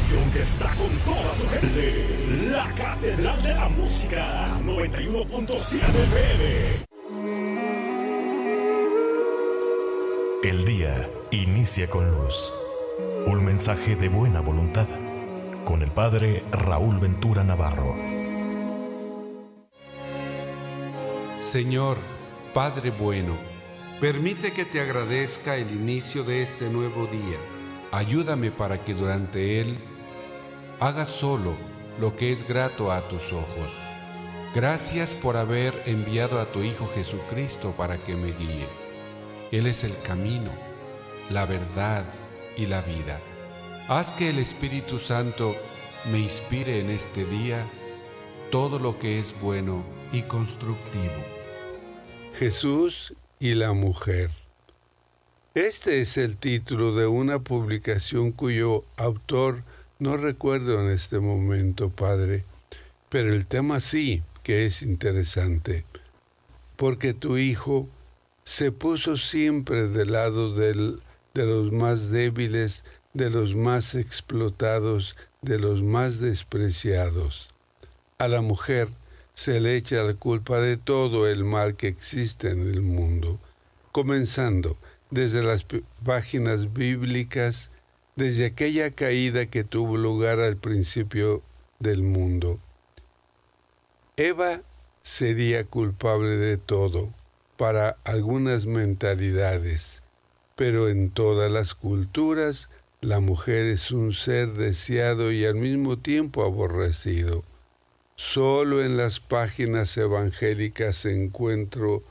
estación que está con toda su gente. La Catedral de la Música, 91.7 FM. El día inicia con luz. Un mensaje de buena voluntad. Con el Padre Raúl Ventura Navarro. Señor, Padre bueno, permite que te agradezca el inicio de este nuevo día. Ayúdame para que durante él haga solo lo que es grato a tus ojos. Gracias por haber enviado a tu Hijo Jesucristo para que me guíe. Él es el camino, la verdad y la vida. Haz que el Espíritu Santo me inspire en este día todo lo que es bueno y constructivo. Jesús y la mujer. Este es el título de una publicación cuyo autor no recuerdo en este momento, Padre, pero el tema sí que es interesante, porque tu Hijo se puso siempre del lado de los más débiles, de los más explotados, de los más despreciados. A la mujer se le echa la culpa de todo el mal que existe en el mundo, comenzando desde las páginas bíblicas, desde aquella caída que tuvo lugar al principio del mundo. Eva sería culpable de todo para algunas mentalidades, pero en todas las culturas la mujer es un ser deseado y al mismo tiempo aborrecido. Solo en las páginas evangélicas se encuentra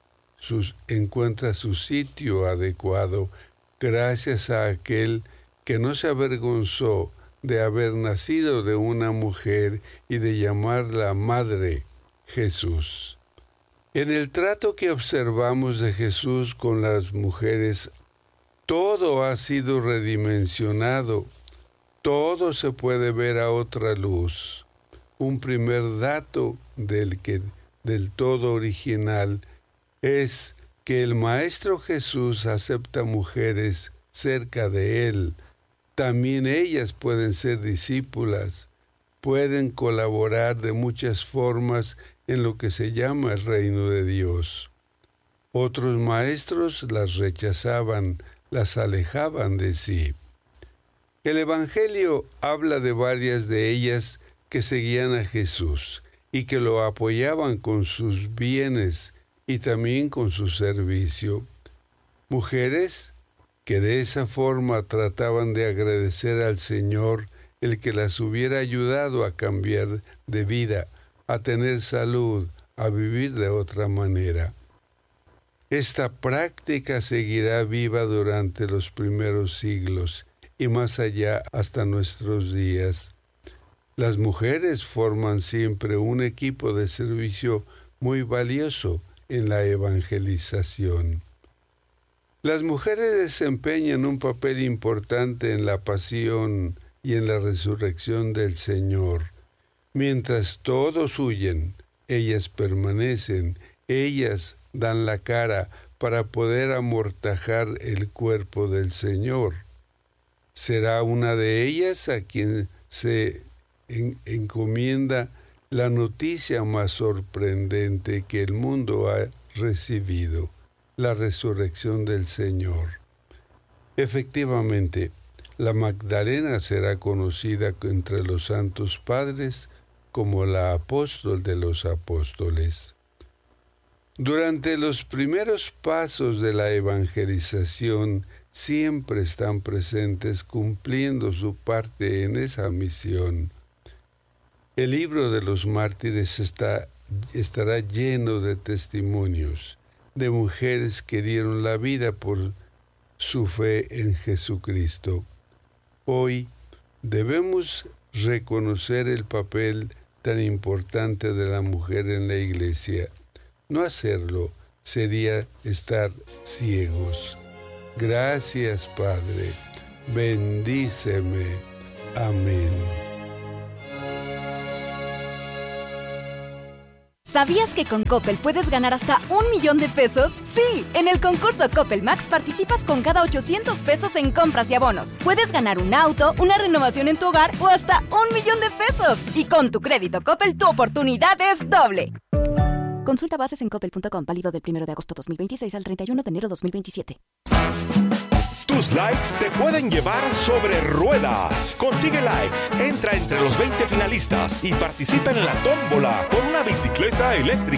su sitio adecuado gracias a aquel que no se avergonzó de haber nacido de una mujer y de llamarla Madre, Jesús. En el trato que observamos de Jesús con las mujeres, todo ha sido redimensionado, todo se puede ver a otra luz. Un primer dato del todo original es que el Maestro Jesús acepta mujeres cerca de él. También ellas pueden ser discípulas, pueden colaborar de muchas formas en lo que se llama el reino de Dios. Otros maestros las rechazaban, las alejaban de sí. El Evangelio habla de varias de ellas que seguían a Jesús y que lo apoyaban con sus bienes y también con su servicio. Mujeres que de esa forma trataban de agradecer al Señor el que las hubiera ayudado a cambiar de vida, a tener salud, a vivir de otra manera. Esta práctica seguirá viva durante los primeros siglos y más allá hasta nuestros días. Las mujeres forman siempre un equipo de servicio muy valioso en la evangelización. Las mujeres desempeñan un papel importante en la pasión y en la resurrección del Señor. Mientras todos huyen, ellas permanecen, ellas dan la cara para poder amortajar el cuerpo del Señor. Será una de ellas a quien se encomienda la noticia más sorprendente que el mundo ha recibido, la resurrección del Señor. Efectivamente, la Magdalena será conocida entre los santos padres como la apóstol de los apóstoles. Durante los primeros pasos de la evangelización, siempre están presentes cumpliendo su parte en esa misión. El libro de los mártires estará lleno de testimonios de mujeres que dieron la vida por su fe en Jesucristo. Hoy debemos reconocer el papel tan importante de la mujer en la Iglesia. No hacerlo sería estar ciegos. Gracias, Padre. Bendíceme. Amén. ¿Sabías que con Coppel puedes ganar hasta 1 millón de pesos? Sí, en el concurso Coppel Max participas con cada 800 pesos en compras y abonos. Puedes ganar un auto, una renovación en tu hogar o hasta 1 millón de pesos. Y con tu crédito Coppel, tu oportunidad es doble. Consulta bases en coppel.com, válido del 1 de agosto 2026 al 31 de enero 2027. Tus likes te pueden llevar sobre ruedas. Consigue likes, entra entre los 20 finalistas y participa en la tómbola por una bicicleta eléctrica.